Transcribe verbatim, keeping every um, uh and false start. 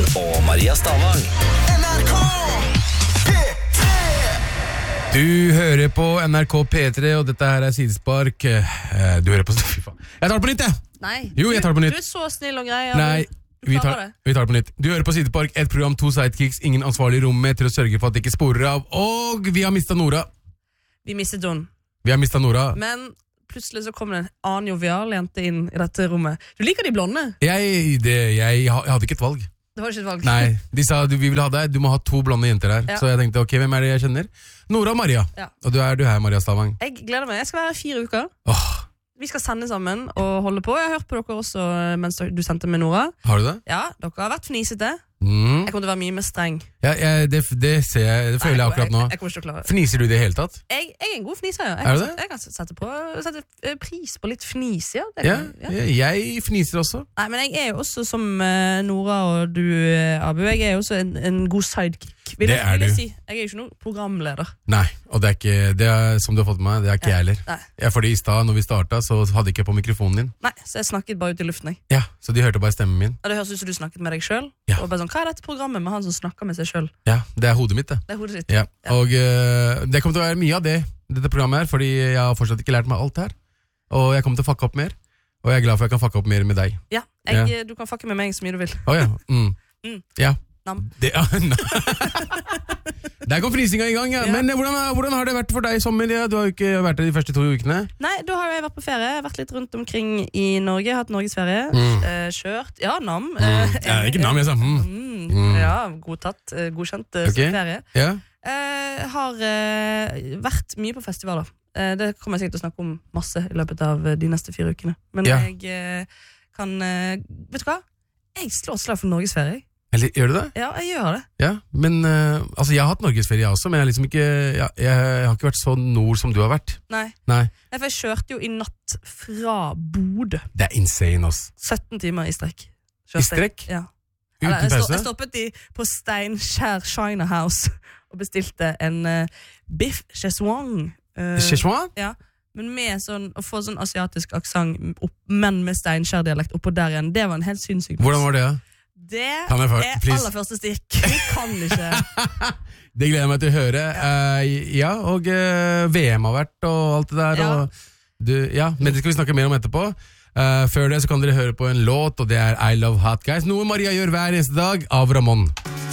Martin og Maria Stavang. N R K P tre. Du hører på N R K P tre, og dette her er Sidespark. Eh, Du hører på... Fy faen. Jeg tar det på nytt, jeg! Nei, Jo, jeg tar det på nytt. Du er så snill og grei. ja. Nei, Du vi klarer tar, det. vi tar det på nytt. Du hører på Sidespark, et program, to sidekicks, ingen ansvarlig i rommet til å sørge for at det ikke sporer av. Og vi har mistet Nora. Vi mistet John. Vi har mistet Nora. Men plutselig så kom det en annen jovial jente inn i dette rommet. Du liker de blonde? Jeg, det, jeg, jeg hadde ikke et valg. Det var ikke et valg. Nei, de sa du, vi vil ha deg, du må ha to blonde jenter her. Ja. Så jeg tenkte, ok, hvem er det jeg kjenner? Nora og Maria. Ja. Og du er du her, Maria Stavang. Jeg gleder meg. Jeg skal være her fire uker. Åh, Vi skal sende sammen og holde på. Jeg har hørt på dere også mens du sendte med Nora. har du det? Ja, dere har vært fnisete. Mm. Jeg kommer til å være mye mer streng. Ja, jeg, det, det ser jeg, det føler jeg akkurat nå. Jeg, jeg kommer ikke til å klare det. Fniser du i det hele tatt? Jeg, jeg er en god fniser, ja. Jeg, Er du kan, det? jeg kan sette, på, sette eh, pris på litt fnis, ja. Det Ja, kan, ja. jeg fniser også. Nei, men jeg er jo også som eh, Nora og du, eh, Abu. Jeg er jo også en, en god sidekick. Vil, Det jeg- er vil jeg du. si. Jeg er jo ikke noen programleder. Nei, og det er ikke, det er, som du har fått med meg, det er ikke jeg heller. Nei. Ja, fordi i stad, når vi startet, så hadde jeg ikke på mikrofonen din. Nei, så jeg snakket bare ut i luften, jeg. Ja, så de hørte bare stemmen min. Og det høres ut som du snakket med deg selv. Ja. Og bare sånn, hva er dette programmet med han som snakker med seg selv? Ja, det er hodet mitt, det. Det er hodet ditt. Ja, Ja. og eh, det kommer til å være mye av det, dette programmet her, fordi jeg har fortsatt ikke lært meg alt her. Og jeg kommer til å fucke opp mer, og jeg er glad for at jeg kan fucke opp mer med deg. Ja, jeg, du kan fucke med meg så mye du vil. Å ja, mm. Mm. Ja. Nam. Det, ja, Der kom frisinga i gang, ja. Ja. Men eh, hvordan, hvordan har det vært for deg i sommer? Ja? Du har jo ikke vært der de første to ukene. Nei, da har jeg vært på ferie. Jeg har vært litt rundt omkring i Norge. Jeg har hatt norgesferie. Mm. Eh, kjørt. Ja, nam. Mm. Eh, Ja, ikke navn, jeg sa mm. Mm. Mm. Ja, godtatt. eh, Godkjent eh, Ok. som ferie. Ja. Eh, har eh, vært mye på festivaler. Eh, det kommer jeg sikkert til å snakke om masse i løpet av eh, de neste fire ukene. Men Ja. jeg eh, kan eh, Vet du hva? Jeg slår et slag for norgesferie. jeg. Eller, gjør du det? Ja, jeg gjør det. Ja, men eh, altså, jeg har hatt norgesferie også, men jeg, har liksom ikke, ja, jeg har ikke vært så nord som du har vært. Nei. Nei, Nei, for jeg kjørte jo i natt fra Bodø. det er insane, ass. sytten timer i strekk. I Kjørte jeg. strekk? Ja. Uten Eller, jeg, stå, pause? jeg stoppet i, på Steinkjer China House og bestilte en uh, biff cheswang. Uh, Szechuan? ja, men med sånn, å få sånn asiatisk aksent, opp- men med Steinkjer-dialekt oppå der igjen. Det var en helt sinnssyk plass. Hvordan var det, ja? Det Ta meg for- er please. aller første stikk. Jeg kan ikke. Det gleder jeg meg til å høre. Eh, ja, og eh, V M har vært og alt det der. Ja. Og du, ja, men det skal vi snakke mer om etterpå. Eh, før det så kan dere høre på en låt, og det er I Love Hot Guys. Noe Maria gjør hver eneste dag av Ramon.